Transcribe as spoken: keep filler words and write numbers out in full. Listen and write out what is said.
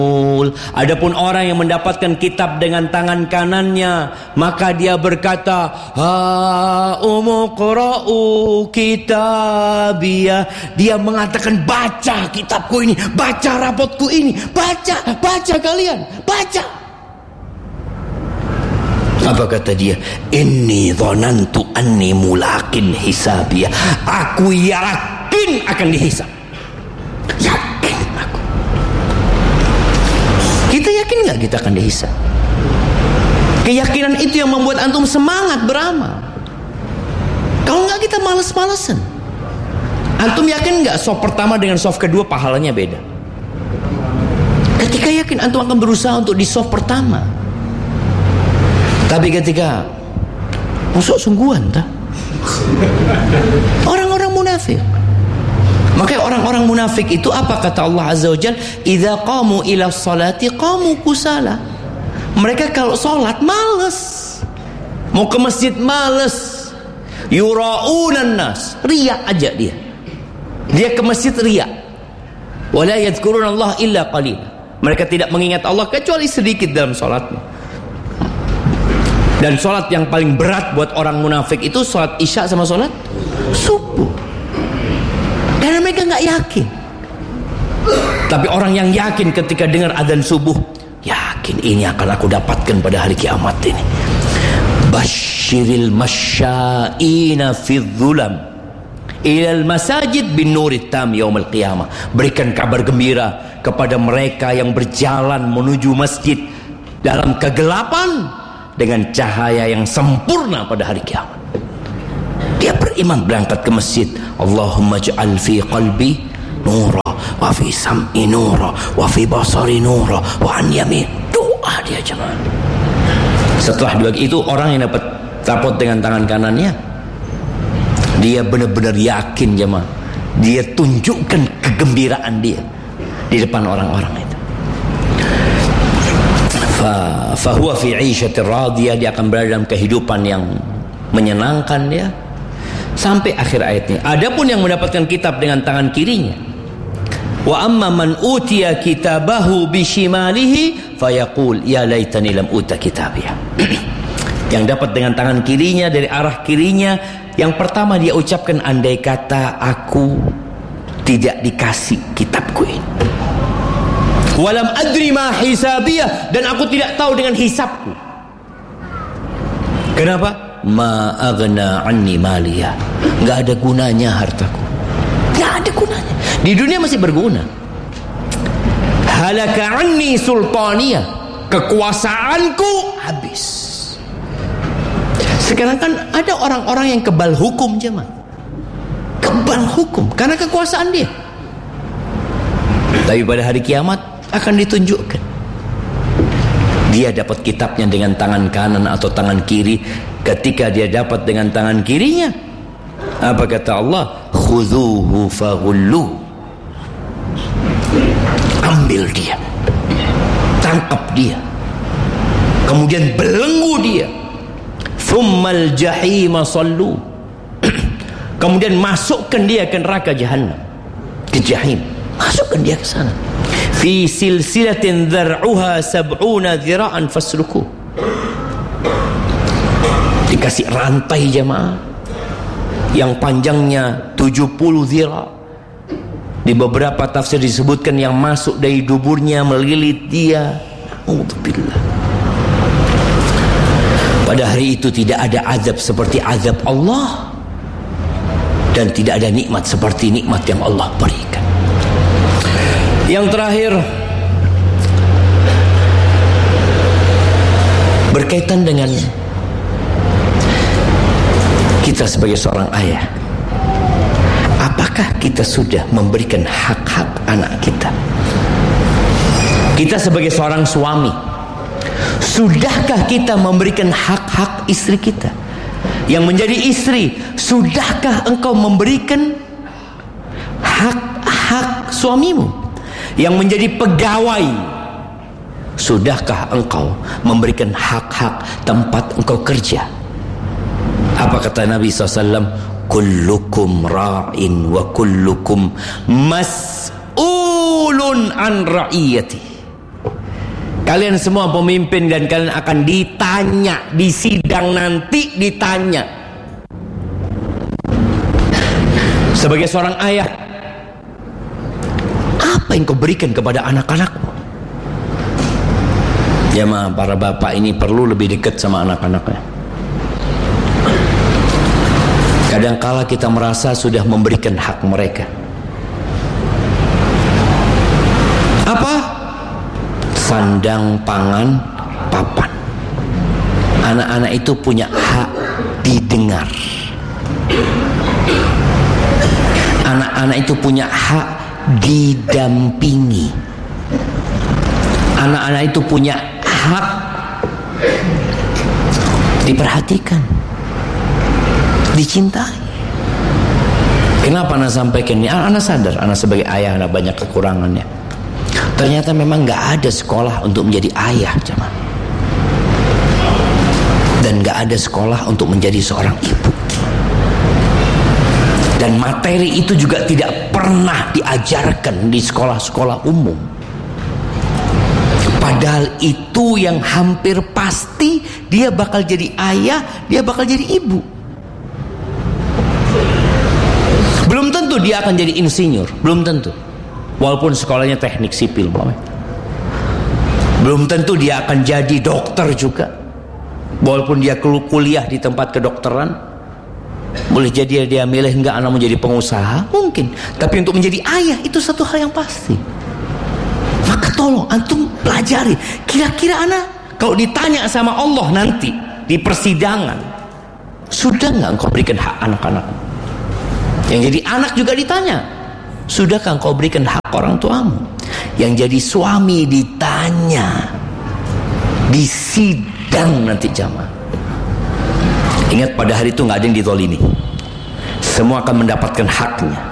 Adapun orang yang mendapatkan kitab dengan tangan kanannya, maka dia berkata, ha umuqra'u kitabiyah. Dia mengatakan, baca kitabku ini, baca rapotku ini, baca, baca kalian, baca. Apa kata dia? Inni dhanantu anni mulaqin hisabiyah. Aku yakin akan dihisab. Yakin aku. Kita yakin gak kita akan dihisab? Keyakinan itu yang membuat antum semangat beramal. Kalau gak kita males-malesan. Antum yakin gak soft pertama dengan soft kedua pahalanya beda? Ketika yakin antum akan berusaha untuk di soft pertama. Tapi ketika musuh sungguhan tak? Orang-orang munafik. Makanya orang-orang munafik itu apa kata Allah Azza wa Jalla? Idza qamu ila sholati qamu kusala. Mereka kalau sholat males. Mau ke masjid males. Yura'unan nas. Riya aja dia. Dia ke masjid riya. Wala yadhkuruna Allah illa qalila. Mereka tidak mengingat Allah kecuali sedikit dalam sholatnya. Dan sholat yang paling berat buat orang munafik itu sholat isya sama sholat subuh. Karena mereka gak yakin. Tapi orang yang yakin ketika dengar adzan subuh, yakin ini akan aku dapatkan pada hari kiamat ini. Basyiril masya'ina fi dhulam ilal masajid bin nurit tam yaumil qiyamah. Berikan kabar gembira kepada mereka yang berjalan menuju masjid dalam kegelapan dengan cahaya yang sempurna pada hari kiamat. Dia beriman berangkat ke masjid. Allahumma ja'al fi qalbi nura wa fi sam'i nura wa fi basari nura wa an yamin. Doa dia jemaah. Setelah dua itu orang yang dapat rapot dengan tangan kanannya, dia benar-benar yakin jemaah. Dia tunjukkan kegembiraan dia di depan orang-orang itu. Fahuwa fi 'ishatir radiyah. Dia akan berada dalam kehidupan yang menyenangkan dia sampai akhir ayatnya. Adapun yang mendapatkan kitab dengan tangan kirinya, wa amma man utiya kitabahu bishimalihi fayaqul ya laitani lam uta kitabiyah. Yang dapat dengan tangan kirinya dari arah kirinya, yang pertama dia ucapkan, andai kata aku tidak dikasih kitabku ini. Walam adri ma hisabiyah, dan aku tidak tahu dengan hisabku. Kenapa? Ma aghna anni maliyah. Enggak ada gunanya hartaku. Enggak ada gunanya. Di dunia masih berguna. Halaka anni sultaniyah. Kekuasaanku habis. Sekarang kan ada orang-orang yang kebal hukum jemaah. Kebal hukum karena kekuasaan dia. Tapi pada hari kiamat akan ditunjukkan. Dia dapat kitabnya dengan tangan kanan atau tangan kiri. Ketika dia dapat dengan tangan kirinya, apa kata Allah? Khudhuhu faghullu. Ambil dia, tangkap dia, kemudian belenggu dia. Thummal jahima sallu. Kemudian masukkan dia ke neraka jahannam, ke jahim. Masukkan dia ke sana. Fi silsilatin dhar'uha sab'una dhira'an fasluku. Dikasih rantai jemaah yang panjangnya tujuh puluh dhira'. Di beberapa tafsir disebutkan yang masuk dari duburnya melilit dia. Alhamdulillah. Pada hari itu tidak ada azab seperti azab Allah, dan tidak ada nikmat seperti nikmat yang Allah berikan. Yang terakhir, berkaitan dengan kita sebagai seorang ayah. Apakah kita sudah memberikan hak-hak anak kita? Kita sebagai seorang suami, sudahkah kita memberikan hak-hak istri kita? Yang menjadi istri, sudahkah engkau memberikan hak-hak suamimu? Yang menjadi pegawai, sudahkah engkau memberikan hak-hak tempat engkau kerja? Apa kata Nabi shallallahu alaihi wasallam? Kullukum ra'in wa kullukum mas'ulun an ra'iyati. Kalian semua pemimpin dan kalian akan ditanya di sidang nanti, ditanya. Sebagai seorang ayah, apa yang kau berikan kepada anak-anakmu? Jemaah, para bapak ini perlu lebih dekat sama anak-anaknya. Kadangkala kita merasa sudah memberikan hak mereka. Apa? Sandang, pangan, papan. Anak-anak itu punya hak didengar. Anak-anak itu punya hak didampingi. Anak-anak itu punya hak diperhatikan, dicintai. Kenapa anak sampaikan ini? Anak sadar, anak sebagai ayah anak banyak kekurangannya. Ternyata memang gak ada sekolah untuk menjadi ayah, jemaah. Dan gak ada sekolah untuk menjadi seorang ibu. Dan materi itu juga tidak pernah diajarkan di sekolah-sekolah umum. Padahal itu yang hampir pasti dia bakal jadi ayah, dia bakal jadi ibu. Belum tentu dia akan jadi insinyur, belum tentu. Walaupun sekolahnya teknik sipil, belum tentu dia akan jadi dokter juga. Walaupun dia kuliah di tempat kedokteran, boleh jadi dia milih enggak anak menjadi pengusaha, mungkin. Tapi untuk menjadi ayah itu satu hal yang pasti. Maka tolong antum pelajari. Kira-kira anak kalau ditanya sama Allah nanti di persidangan, sudah nggak engkau berikan hak anak-anak? Yang jadi anak juga ditanya, sudahkah engkau berikan hak orang tuamu? Yang jadi suami ditanya di sidang nanti, jamaah. Ingat, pada hari itu nggak ada yang ditolimi. Semua akan mendapatkan haknya.